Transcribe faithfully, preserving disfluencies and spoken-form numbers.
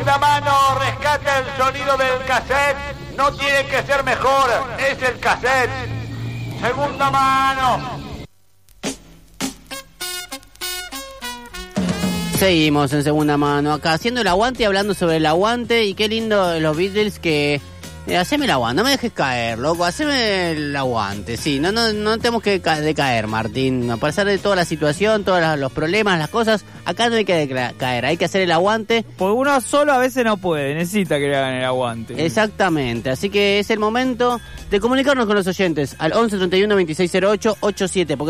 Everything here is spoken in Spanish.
Segunda mano, rescata el sonido del cassette. No tiene que ser mejor, es el cassette. Segunda mano. Seguimos en segunda mano, acá haciendo el aguante y hablando sobre el aguante. Y qué lindo los Beatles que... Eh, haceme el aguante, no me dejes caer, loco, haceme el aguante. Sí, no no no tenemos que ca- decaer, Martín. A pesar de toda la situación, todos las- los problemas, las cosas, acá no hay que deca- caer, hay que hacer el aguante. Porque uno solo a veces no puede, necesita que le hagan el aguante. Exactamente, así que es el momento de comunicarnos con los oyentes al once treinta y uno veintiséis cero ocho ochenta y siete, porque